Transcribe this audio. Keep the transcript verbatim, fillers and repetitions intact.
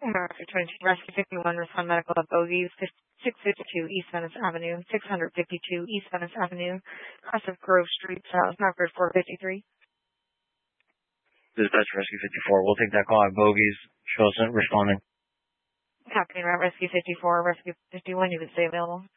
Rescue twenty-two, Rescue fifty-one, respond medical at Bogies, six fifty-two East Venice Avenue, six fifty-two East Venice Avenue, cross of Grove Street, South, Northford four fifty-three. Dispatch Rescue fifty-four. We'll take that call at Bogies. Show us responding. Captain Rescue fifty-four, Rescue fifty-one, you would stay available.